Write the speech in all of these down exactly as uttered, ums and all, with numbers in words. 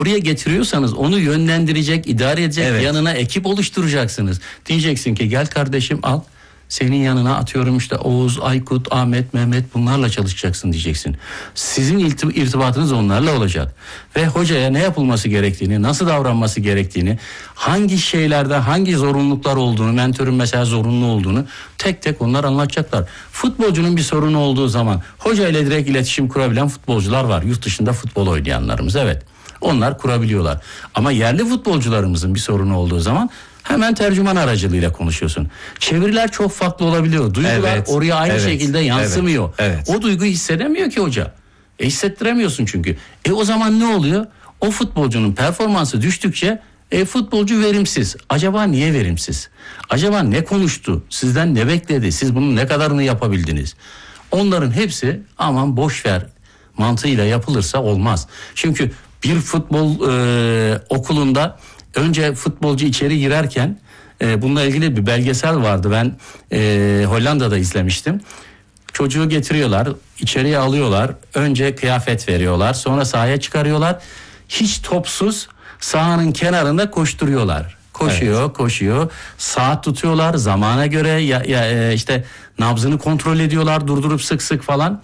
buraya getiriyorsanız onu yönlendirecek, idare edecek, Evet. yanına ekip oluşturacaksınız. Diyeceksin ki gel kardeşim al. Senin yanına atıyorum işte Oğuz, Aykut, Ahmet, Mehmet, bunlarla çalışacaksın diyeceksin. Sizin irtibatınız onlarla olacak. Ve hocaya ne yapılması gerektiğini, nasıl davranması gerektiğini, hangi şeylerde hangi zorunluluklar olduğunu, mentörün mesela zorunlu olduğunu tek tek onlar anlatacaklar. Futbolcunun bir sorunu olduğu zaman hoca ile direkt iletişim kurabilen futbolcular var. Yurt dışında futbol oynayanlarımız, evet. Onlar kurabiliyorlar. Ama yerli futbolcularımızın bir sorunu olduğu zaman hemen tercüman aracılığıyla konuşuyorsun. Çeviriler çok farklı olabiliyor. Duygular Evet, oraya aynı evet, şekilde yansımıyor. Evet, evet. O duyguyu hissedemiyor ki hoca. E hissettiremiyorsun çünkü. E o zaman ne oluyor? O futbolcunun performansı düştükçe e, futbolcu verimsiz. Acaba niye verimsiz? Acaba ne konuştu? Sizden ne bekledi? Siz bunun ne kadarını yapabildiniz? Onların hepsi aman boş ver mantığıyla yapılırsa olmaz. Çünkü bir futbol e, okulunda önce futbolcu içeri girerken e, bununla ilgili bir belgesel vardı. Ben e, Hollanda'da izlemiştim. Çocuğu getiriyorlar, içeriye alıyorlar. Önce kıyafet veriyorlar, sonra sahaya çıkarıyorlar. Hiç topsuz sahanın kenarında koşturuyorlar. Koşuyor, evet. koşuyor. Saat tutuyorlar zamana göre ya, ya e, işte nabzını kontrol ediyorlar, durdurup sık sık falan.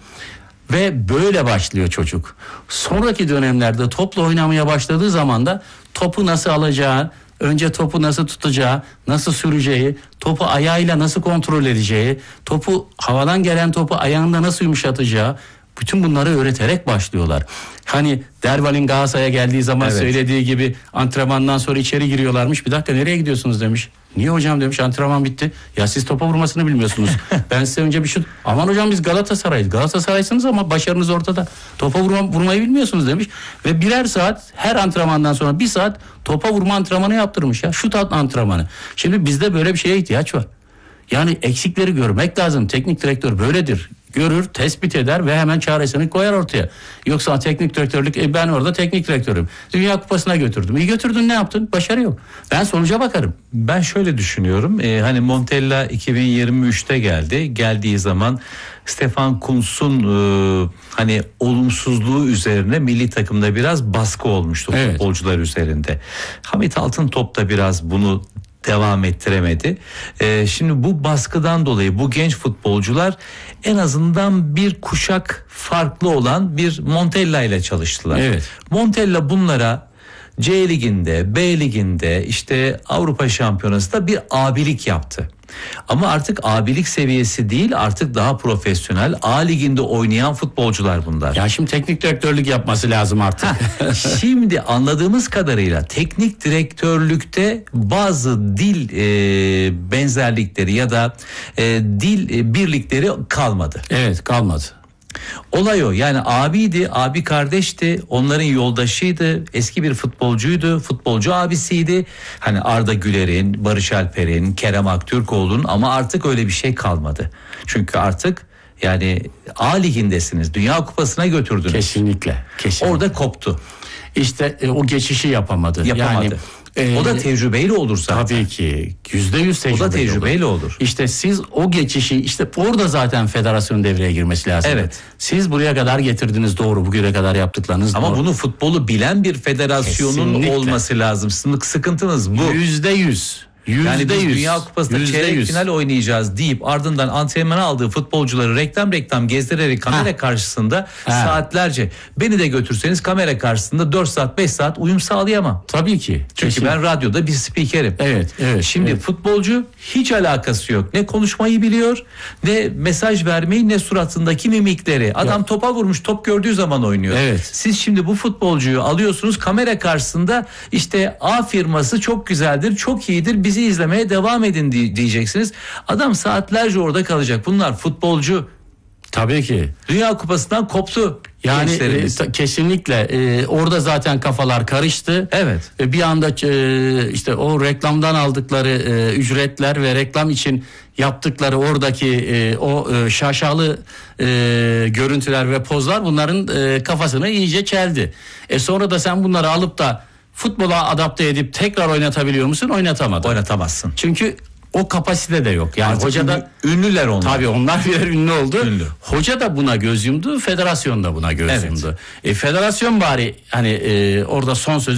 Ve böyle başlıyor çocuk. Sonraki dönemlerde topla oynamaya başladığı zaman da topu nasıl alacağı, önce topu nasıl tutacağı, nasıl süreceği, topu ayağıyla nasıl kontrol edeceği, topu havadan gelen topu ayağında nasıl yumuşatacağı, bütün bunları öğreterek başlıyorlar. Hani Derval'in Galatasaray'a geldiği zaman evet. söylediği gibi antrenmandan sonra içeri giriyorlarmış. Bir dakika nereye gidiyorsunuz demiş. Niye hocam demiş, antrenman bitti. Ya siz topa vurmasını bilmiyorsunuz. Ben size önce bir şut. Aman hocam biz Galatasaray'ız. Galatasaray'sınız ama başarınız ortada. Topa vurma, vurmayı bilmiyorsunuz demiş. Ve birer saat her antrenmandan sonra bir saat topa vurma antrenmanı yaptırmış ya. Şut antrenmanı. Şimdi bizde böyle bir şeye ihtiyaç var. Yani eksikleri görmek lazım. Teknik direktör böyledir. Görür, tespit eder ve hemen çaresini koyar ortaya. Yoksa teknik direktörlük, e ben orada teknik direktörüm. Dünya Kupası'na götürdüm. İyi götürdün, ne yaptın? Başarı yok. Ben sonuca bakarım. Ben şöyle düşünüyorum. E, hani Montella iki bin yirmi üçte geldi. Geldiği zaman Stefan Kuntz'un e, hani olumsuzluğu üzerine milli takımda biraz baskı olmuştu evet. futbolcular üzerinde. Hamit Altıntop da biraz bunu devam ettiremedi. Ee, şimdi bu baskıdan dolayı bu genç futbolcular en azından bir kuşak farklı olan bir Montella ile çalıştılar. Evet. Montella bunlara C Ligi'nde, B Ligi'nde, işte Avrupa Şampiyonası'nda bir abilik yaptı. Ama artık abilik seviyesi değil, artık daha profesyonel A Ligi'nde oynayan futbolcular bunlar. Ya şimdi teknik direktörlük yapması lazım artık. Şimdi anladığımız kadarıyla teknik direktörlükte bazı dil e, benzerlikleri ya da e, dil e, birlikleri kalmadı. Evet, kalmadı. Olay o, yani abiydi, abi kardeşti, onların yoldaşıydı, eski bir futbolcuydu, futbolcu abisiydi. Hani Arda Güler'in, Barış Alper'in, Kerem Aktürkoğlu'nun, ama artık öyle bir şey kalmadı. Çünkü artık yani A Ligi'ndesiniz, Dünya Kupası'na götürdünüz. Kesinlikle, kesinlikle. Orada koptu. İşte e, o geçişi yapamadı. Yapamadı. Yani, o da tecrübeyle olur zaten. Tabii ki. Yüzde yüz tecrübeyle, o da tecrübeyle olur. olur. İşte siz o geçişi, işte orada zaten federasyonun devreye girmesi lazım. Evet. Siz buraya kadar getirdiniz, doğru. Bugüne kadar yaptıklarınız Ama doğru. bunu futbolu bilen bir federasyonun kesinlikle olması lazım. Sıkıntınız bu. Yüzde yüz. Yani biz Dünya Kupası'nda çeyrek final oynayacağız deyip ardından antrenmana aldığı futbolcuları reklam reklam gezdirerek kamera ha. karşısında ha. saatlerce, beni de götürseniz kamera karşısında dört saat beş saat uyum sağlayamam. Tabii ki. Çünkü kesin. Ben radyoda bir spikerim. Evet, evet. Şimdi evet. futbolcu hiç alakası yok. Ne konuşmayı biliyor, ne mesaj vermeyi, ne suratındaki mimikleri. Adam yok. Topa vurmuş, top gördüğü zaman oynuyor. Evet. Siz şimdi bu futbolcuyu alıyorsunuz, kamera karşısında işte A firması çok güzeldir, çok iyidir, bizi izlemeye devam edin diyeceksiniz. Adam saatlerce orada kalacak. Bunlar futbolcu. Tabii ki. Dünya Kupası'ndan koptu. Yani e, kesinlikle e, orada zaten kafalar karıştı. Evet. E, bir anda e, işte o reklamdan aldıkları e, ücretler ve reklam için yaptıkları oradaki e, o e, şaşalı e, görüntüler ve pozlar bunların e, kafasını iyice çeldi. E sonra da sen bunları alıp da futbola adapte edip tekrar oynatabiliyor musun? Oynatamadın. Oynatamazsın. Çünkü o kapasite de yok. Yani Artık hoca da ünlü- ünlüler onlar. tabii onlar birer ünlü oldu. Ünlü. Hoca da buna göz yumdu, federasyon da buna göz yumdu. E, federasyon bari hani e, orada son sözü